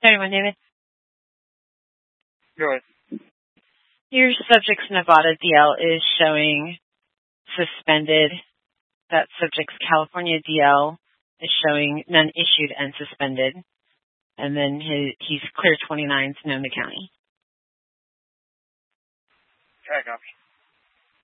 71, David. Go ahead. Your subject's Nevada DL is showing suspended. That subject's California DL is showing none issued and suspended. And then he's clear 29 Sonoma County. Okay, copy.